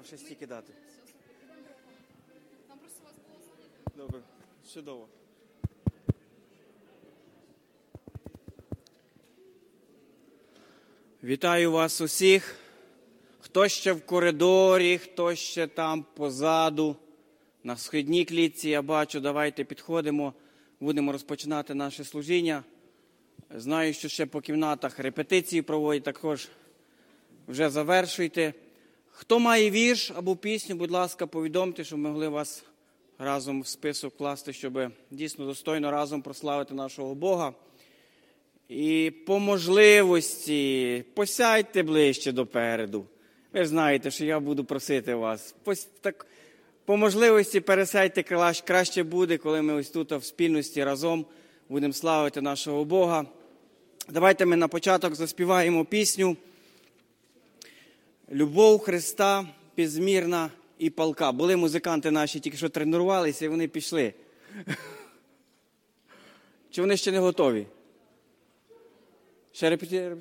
ще стільки дати. Там просто вас було занято. Добре, чудово. Вітаю вас усіх. Хто ще в коридорі, хто ще там позаду, на східній клітці, я бачу, давайте підходимо, будемо розпочинати наше служіння. Знаю, що ще по кімнатах репетиції проводять, також вже завершуйте. Хто має вірш або пісню, будь ласка, повідомте, щоб ми могли вас разом в список вкласти, щоб дійсно достойно разом прославити нашого Бога. І по можливості посядьте ближче допереду. Ви знаєте, що я буду просити вас. По можливості пересядьте, краще буде, коли ми ось тут в спільності разом будемо славити нашого Бога. Давайте ми на початок заспіваємо пісню «Любов Христа безмірна і палка». Були музиканти наші, тільки що тренувалися, і вони пішли. Чи вони ще не готові? Ще репетиція?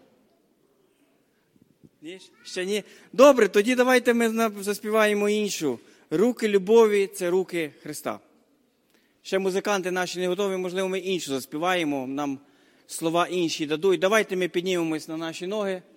Ні? Ще ні? Добре, тоді давайте ми заспіваємо іншу. «Руки любові – це руки Христа». Ще музиканти наші не готові, можливо, ми іншу заспіваємо, нам слова інші дадуть. Давайте ми піднімемось на наші ноги.